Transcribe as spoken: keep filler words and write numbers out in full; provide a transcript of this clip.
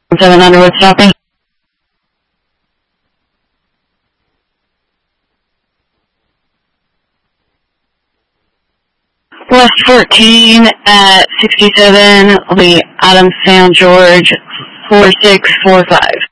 seven Underwood stopping. West fourteen at sixty-seven, will be Adams San George four six four five.